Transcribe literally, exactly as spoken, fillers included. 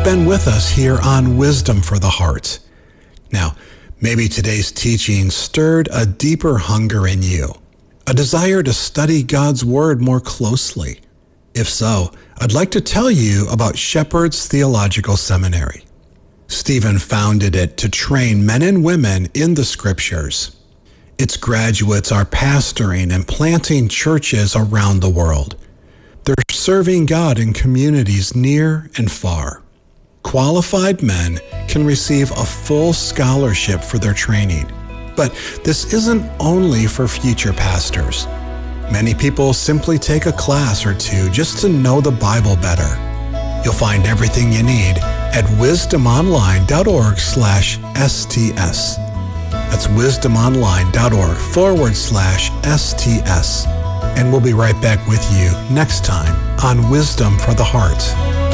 been with us here on Wisdom for the Heart. Now, maybe today's teaching stirred a deeper hunger in you, a desire to study God's Word more closely. If so, I'd like to tell you about Shepherd's Theological Seminary. Stephen founded it to train men and women in the Scriptures. Its graduates are pastoring and planting churches around the world. They're serving God in communities near and far. Qualified men can receive a full scholarship for their training. But this isn't only for future pastors. Many people simply take a class or two just to know the Bible better. You'll find everything you need at wisdomonline.org slash STS. That's wisdomonline.org forward slash STS. And we'll be right back with you next time on Wisdom for the Heart.